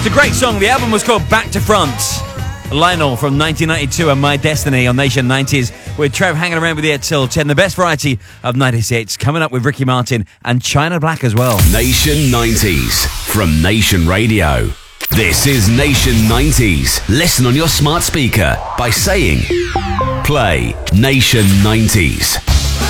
It's a great song. The album was called Back to Front. Lionel from 1992 and My Destiny on Nation 90s, with Trev hanging around with you till 10. The best variety of 96 coming up with Ricky Martin and China Black as well. Nation 90s from Nation Radio. This is Nation 90s. Listen on your smart speaker by saying, play Nation 90s.